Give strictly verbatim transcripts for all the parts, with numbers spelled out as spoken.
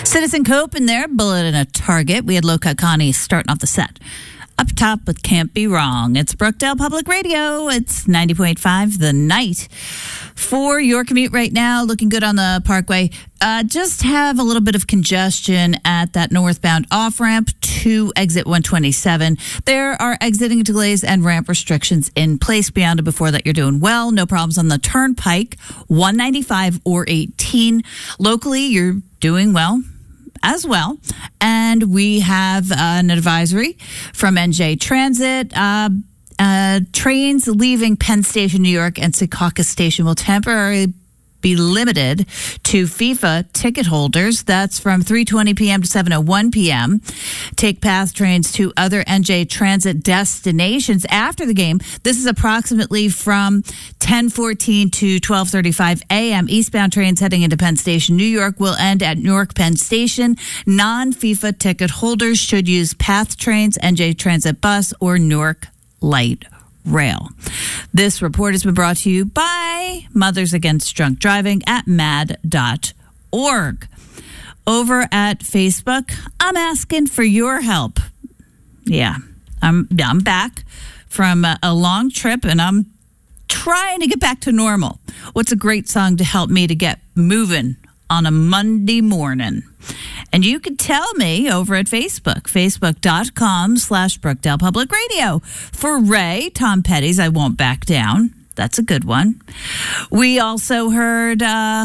Citizen Cope in there, Bullet and a Target. We had Low Cut Connie starting off the set. Up top with Can't Be Wrong. It's Brookdale Public Radio. It's ninety point five The Night. For your commute right now, looking good on the Parkway. Uh, just have a little bit of congestion at that northbound off-ramp to exit one twenty-seven. There are exiting delays and ramp restrictions in place. Beyond it before that, you're doing well. No problems on the Turnpike, one ninety-five or eighteen. Locally, you're doing well as well. And we have uh, an advisory from N J Transit. Uh, uh, trains leaving Penn Station, New York and Secaucus Station will temporarily be limited to FIFA ticket holders. That's from three twenty p.m. to seven oh one p.m. Take path trains to other N J Transit destinations after the game. This is approximately from ten fourteen to twelve thirty-five a.m. Eastbound trains heading into Penn Station, New York will end at Newark Penn Station. Non-FIFA ticket holders should use path trains, N J Transit bus, or Newark Light Rail. This report has been brought to you by Mothers Against Drunk Driving at mad dot org. Over at Facebook, I'm asking for your help. Yeah, I'm I'm back from a, a long trip and I'm trying to get back to normal. What's a great song to help me to get moving on a Monday morning? And you can tell me over at Facebook, facebook.com slash Brookdale Public Radio. For Ray, Tom Petty's I Won't Back Down. That's a good one. We also heard uh,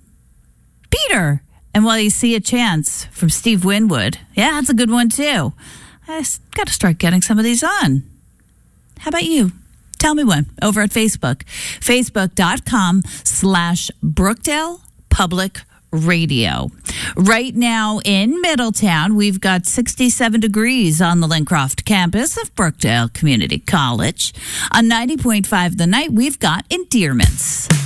Peter, and While You See a Chance from Steve Winwood. Yeah, that's a good one too. I got to start getting some of these on. How about you? Tell me one over at Facebook, facebook.com slash Brookdale Public Radio. Right now in Middletown, we've got sixty-seven degrees on the Lincroft campus of Brookdale Community College. On ninety point five The Night, we've got endearments.